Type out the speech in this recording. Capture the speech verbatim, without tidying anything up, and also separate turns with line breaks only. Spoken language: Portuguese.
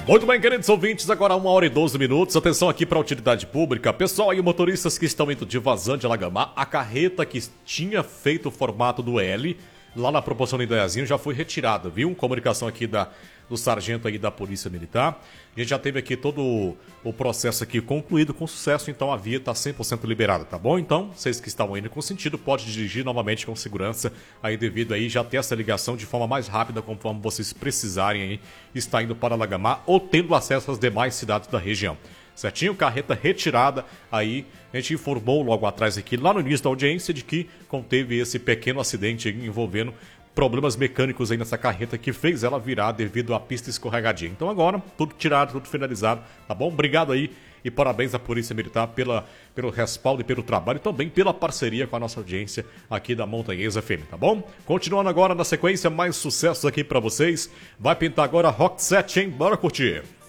Muito bem, queridos ouvintes, agora uma hora e doze minutos. Atenção aqui para a utilidade pública. Pessoal e motoristas que estão indo de Vazante a Lagamar, a carreta que tinha feito o formato do L, lá na proporção de Indaiazinho, já foi retirada, viu? Comunicação aqui da, do sargento aí da Polícia Militar. A gente já teve aqui todo o, o processo aqui concluído com sucesso, então a via está cem por cento liberada, tá bom? Então, vocês que estavam indo com sentido, pode dirigir novamente com segurança, aí devido aí já ter essa ligação de forma mais rápida, conforme vocês precisarem aí, estar indo para Lagamar ou tendo acesso às demais cidades da região. Certinho? Carreta retirada, aí a gente informou logo atrás aqui, lá no início da audiência, de que conteve esse pequeno acidente envolvendo problemas mecânicos aí nessa carreta que fez ela virar devido à pista escorregadia. Então agora, tudo tirado, tudo finalizado, tá bom? Obrigado aí e parabéns à Polícia Militar pela, pelo respaldo e pelo trabalho e também pela parceria com a nossa audiência aqui da Montanhesa F M, tá bom? Continuando agora na sequência, mais sucessos aqui pra vocês. Vai pintar agora Rock sete, hein? Bora curtir!